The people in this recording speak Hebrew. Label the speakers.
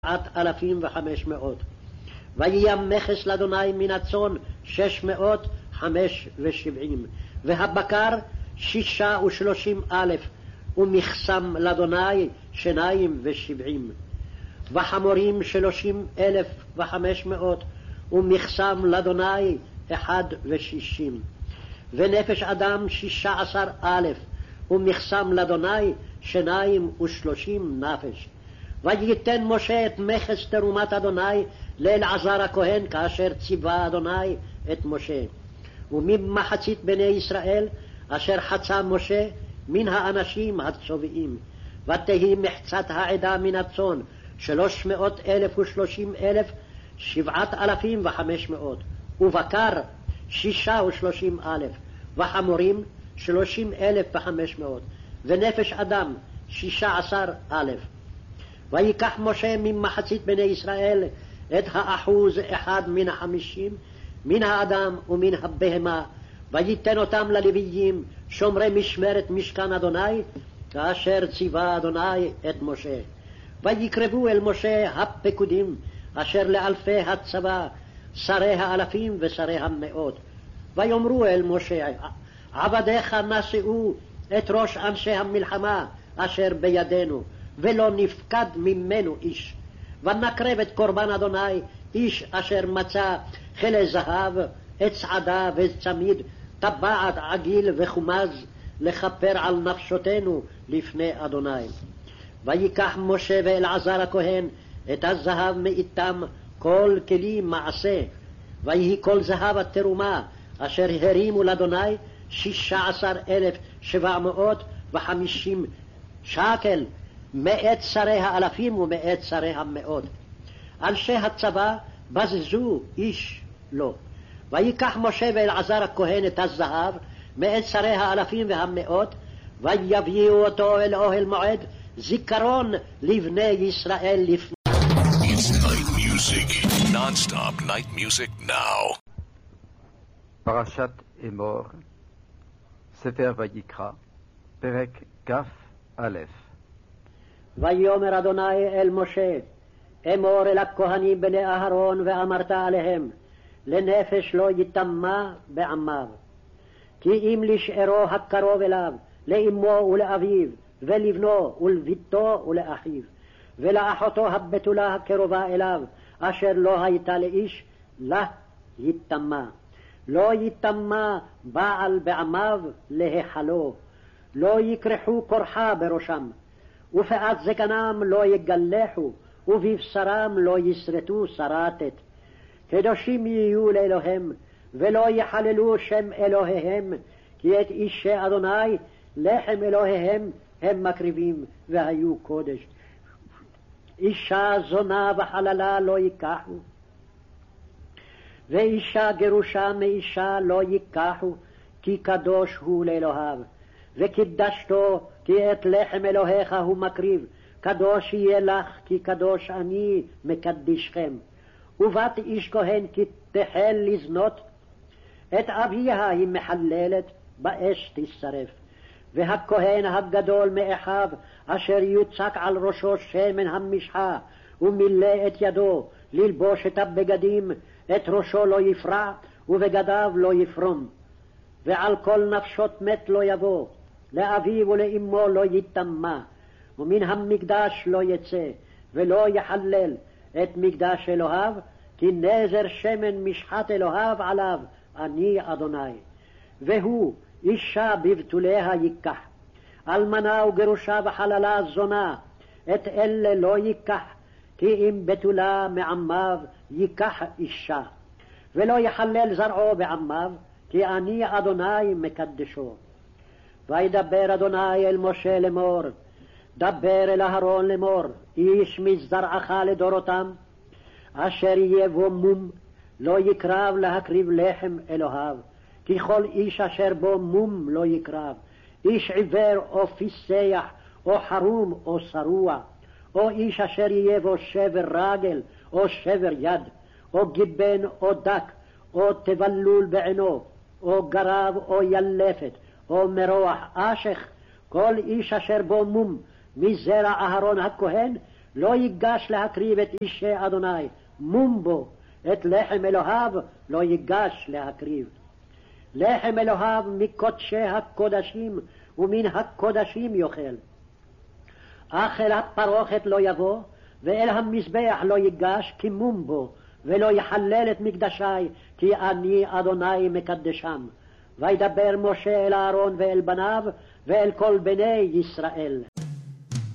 Speaker 1: 7,500. ויהיה מכס לאדוני מן הצאן 675, והבקר 36,000, ומכסם לאדוני 270. וחמורים 30,500, ומכסם לאדוני 61. ונפש אדם 16,000, ומכסם לאדוני 32 נפש. וייתן משה את מכס תרומת אדוני לאלעזר הכהן, כאשר ציווה אדוני את משה. וממחצית בני ישראל אשר חצה משה מן האנשים הצובעים, ותהי מחצת העדה מן הצאן 300,000 ו30,000, 7,500, ובקר 36,000, וחמורים 30,500, ונפש אדם 16,000. ויקח משה ממחצית בני ישראל את 1% מן 50 מן האדם ומן הבהמה, וייתן אותם ללוויים שומרי משמרת משכן אדוני, כאשר ציווה אדוני את משה. ויקרבו אל משה הפקודים אשר לאלפי הצבא, שרי האלפים ושרי המאות, ויאמרו אל משה, עבדיך נשאו את ראש אנשי המלחמה אשר בידינו, ולא נפקד ממנו איש. ונקרב את קורבן אדוני איש אשר מצא חלי זהב, עץ עדה וצמיד, טבעת עגיל וחומז, לכפר על נפשותנו לפני אדוני. ויקח משה ואלעזר הכהן את הזהב מאיתם כל כלי מעשה, ויהי כל זהב התרומה אשר הרימו לאדוני 16,750 שקל, מאת שרי האלפים ומאת שרי המאות. אנשי הצבא בזזו איש לא. ויקח משה ואלעזר הכהן את הזהב מאת שרי האלפים והמאות, ויביאו אותו אל אוהל מועד, זיכרון לבני ישראל לפני.
Speaker 2: It's night music, non-stop night music now.
Speaker 3: פרשת אמור, ספר ויקרא, פרק כ"א.
Speaker 1: ויאמר אדוני אל משה, אמור אל הכהנים בני אהרון, ואמרת עליהם, לנפש לא יטמא בעמיו. כי אם לשארו הקרוב אליו, לאמו ולאביו, ולבנו ולביתו ולאחיו, ולאחותו הבתולה הקרובה אליו, אשר לא הייתה לאיש, לה יטמא. לא יטמא בעל בעמיו להיכלו, לא יקרחו קורחה בראשם, ופאת זקנם לא יגלחו, ובבשרם לא יסרטו סרטת. קדושים יהיו לאלוהם, ולא יחללו שם אלוהיהם, כי את אישי אדוני לחם אלוהיהם הם מקריבים, והיו קודש. אישה זונה וחללה לא ייקחו, ואישה גרושה מאישה לא ייקחו, כי קדוש הוא לאלוהיו. וקידשתו, כי את לחם אלוהיך הוא מקריב, קדוש יהיה לך, כי קדוש אני מקדישכם. ובת איש כהן כי תחל לזנות, את אביה היא מחללת, באש תשרף. והכהן הגדול מאחיו, אשר יוצק על ראשו שמן המשחה, ומילא את ידו ללבוש את הבגדים, את ראשו לא יפרע, ובגדיו לא יפרום. ועל כל נפשות מת לא יבוא, לאביו ולאמו לא יטמא, ומן המקדש לא יצא, ולא יחלל את מקדש אלוהיו, כי נזר שמן משחת אלוהיו עליו, אני אדוני. והוא אישה בבתוליה ייקח, אלמנה וגרושה וחללה זונה, את אלה לא ייקח, כי אם בתולה מעמיו ייקח אישה. ולא יחלל זרעו בעמיו, כי אני אדוני מקדשו. וידבר אדוני אל משה לאמור, דבר אל אהרון לאמור, איש מזרעך לדורותם, אשר יהיה בו מום, לא יקרב להקריב לחם אלוהיו, כי כל איש אשר בו מום לא יקרב, איש עיוור או פיסח או חרום או שרוע, או איש אשר יהיה בו שבר רגל או שבר יד, או גיבן או דק, או תבלול בעינו, או גרב או ילפת, או מרוח אשך, כל איש אשר בו מום מזרע אהרון הכהן, לא ייגש להקריב את אישי אדוני, מומבו, את לחם אלוהיו לא ייגש להקריב. לחם אלוהיו מקודשי הקודשים ומן הקודשים יאכל. אך אל הפרוכת לא יבוא, ואל המזבח לא ייגש כי מומבו, ולא יחלל את מקדשי, כי אני אדוני מקדשם. וידבר משה אל אהרון ואל בניו ואל כל בני ישראל.